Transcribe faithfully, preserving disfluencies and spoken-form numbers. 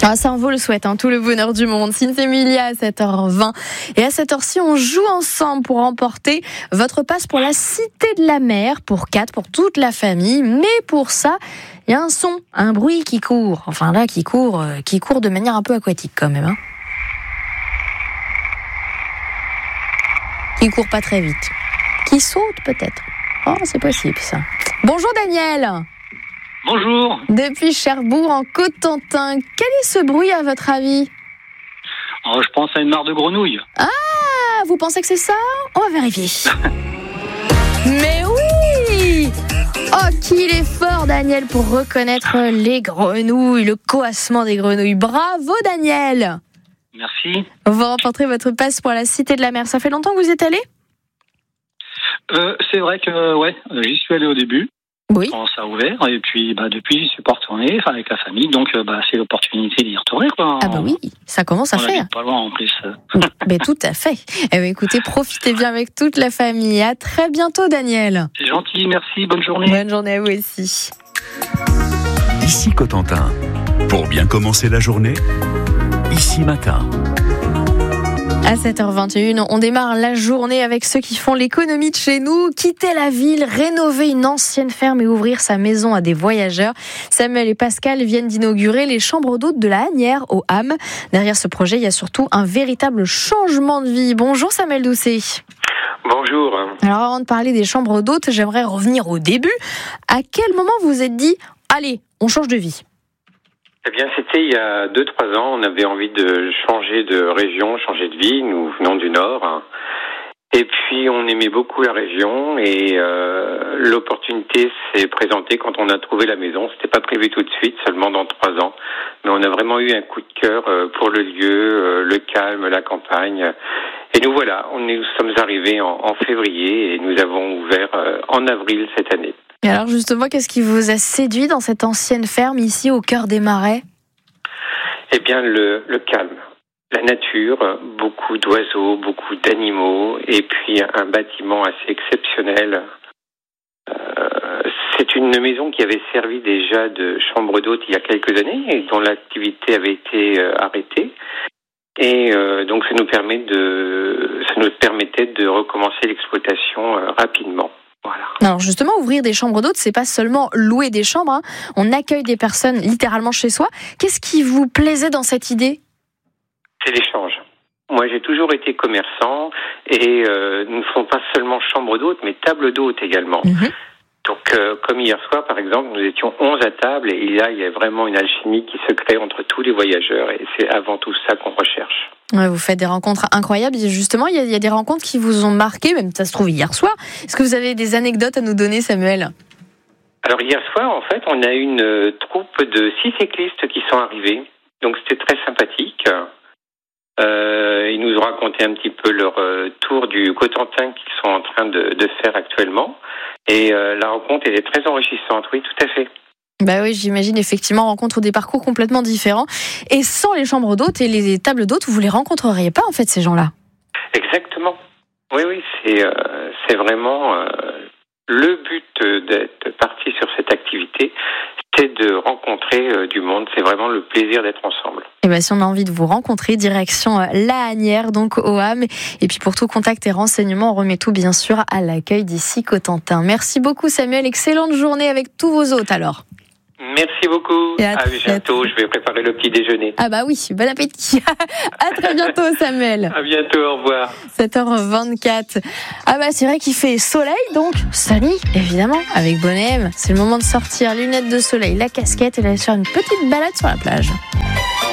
Ah, ça en vaut le souhait, hein, tout le bonheur du monde. Cynthia Emilia à sept heures vingt. Et à cette heure-ci, on joue ensemble pour remporter votre passe pour la Cité de la Mer, pour quatre, pour toute la famille. Mais pour ça, il y a un son, un bruit qui court. Enfin là, qui court, euh, qui court de manière un peu aquatique quand même. Hein. Qui court pas très vite. Qui saute peut-être. Oh, c'est possible ça. Bonjour Daniel. Bonjour. Depuis Cherbourg, en Cotentin, quel est ce bruit à votre avis ? Oh, je pense à une mare de grenouilles. Ah, vous pensez que c'est ça ? On va vérifier. Mais oui ! Oh, qu'il est fort Daniel pour reconnaître les grenouilles, le coassement des grenouilles. Bravo Daniel ! Merci. Vous remporterez votre passe pour la Cité de la Mer. Ça fait longtemps que vous y êtes allé ? euh, C'est vrai que ouais, j'y suis allé au début. Oui. Quand ça a ouvert, et puis bah, depuis, j'y suis pas retourné, enfin, avec la famille, donc bah, c'est l'opportunité d'y retourner. Quoi. Ah bah oui, ça commence à on faire. habite pas loin en plus. Mais tout à fait. Eh bien, écoutez, profitez bien avec toute la famille. À très bientôt Daniel. C'est gentil, merci, bonne journée. Bonne journée à vous aussi. Ici Cotentin. Pour bien commencer la journée, ici matin. À sept heures vingt et une, on démarre la journée avec ceux qui font l'économie de chez nous. Quitter la ville, rénover une ancienne ferme et ouvrir sa maison à des voyageurs. Samuel et Pascal viennent d'inaugurer les chambres d'hôtes de la Hanière au Ham. Derrière ce projet, il y a surtout un véritable changement de vie. Bonjour Samuel Doucet. Bonjour. Alors avant de parler des chambres d'hôtes, j'aimerais revenir au début. À quel moment vous vous êtes dit, allez, on change de vie ? Eh bien, c'était il y a deux trois ans. On avait envie de changer de région, changer de vie. Nous venons du Nord. Et puis, on aimait beaucoup la région. Et euh, l'opportunité s'est présentée quand on a trouvé la maison. C'était pas prévu tout de suite, seulement dans trois ans. Mais on a vraiment eu un coup de cœur pour le lieu, le calme, la campagne. Et nous voilà, on est, nous sommes arrivés en, en février et nous avons ouvert en avril cette année. Et alors justement, qu'est-ce qui vous a séduit dans cette ancienne ferme ici au cœur des marais ? Eh bien, le, le calme, la nature, beaucoup d'oiseaux, beaucoup d'animaux, et puis un bâtiment assez exceptionnel. Euh, c'est une maison qui avait servi déjà de chambre d'hôte il y a quelques années et dont l'activité avait été euh, arrêtée. Et euh, donc, ça nous permet de, ça nous permettait de recommencer l'exploitation euh, rapidement. Voilà. Alors justement, ouvrir des chambres d'hôtes, c'est pas seulement louer des chambres, hein. On accueille des personnes littéralement chez soi. Qu'est-ce qui vous plaisait dans cette idée ? C'est l'échange. Moi, j'ai toujours été commerçant et euh, nous ne faisons pas seulement chambre d'hôtes, mais table d'hôtes également. Mmh. Donc, euh, comme hier soir, par exemple, nous étions onze à table et là, il y a vraiment une alchimie qui se crée entre tous les voyageurs et c'est avant tout ça qu'on recherche. Ouais, vous faites des rencontres incroyables. Et justement, il y, a, il y a des rencontres qui vous ont marqué, même ça se trouve hier soir. Est-ce que vous avez des anecdotes à nous donner, Samuel ? Alors, hier soir, en fait, on a eu une troupe de six cyclistes qui sont arrivés. Donc, c'était très sympathique. Euh, ils nous ont raconté un petit peu leur euh, tour du Cotentin qu'ils sont en train de, de faire actuellement. Et euh, la rencontre était très enrichissante, oui, tout à fait. Bah oui, j'imagine effectivement, rencontre des parcours complètement différents. Et sans les chambres d'hôtes et les tables d'hôtes, vous les rencontreriez pas en fait ces gens-là. Exactement. Oui, oui, c'est euh, c'est vraiment euh, le but d'être parti sur cette activité, c'est de rencontrer euh, du monde. C'est vraiment le plaisir d'être ensemble. Et bien, si on a envie de vous rencontrer, direction La Hanière, donc au Ham. Et puis pour tout contact et renseignements, on remet tout bien sûr à l'accueil d'ici Cotentin. Merci beaucoup Samuel, excellente journée avec tous vos hôtes alors. Merci beaucoup. Et à, à bientôt. Je vais préparer le petit déjeuner. Ah bah oui, bon appétit. À très bientôt, Samuel. À bientôt. Au revoir. sept heures vingt-quatre. Ah bah c'est vrai qu'il fait soleil, donc sunny, évidemment, avec bonnet M. C'est le moment de sortir, lunettes de soleil, la casquette et d'aller faire une petite balade sur la plage.